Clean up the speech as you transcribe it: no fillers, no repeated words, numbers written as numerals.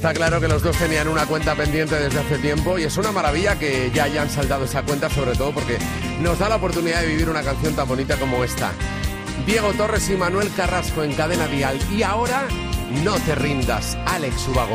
Está claro que los dos tenían una cuenta pendiente desde hace tiempo y es una maravilla que ya hayan saldado esa cuenta, sobre todo porque nos da la oportunidad de vivir una canción tan bonita como esta. Diego Torres y Manuel Carrasco en Cadena Dial. Y ahora, no te rindas, Alex Ubago.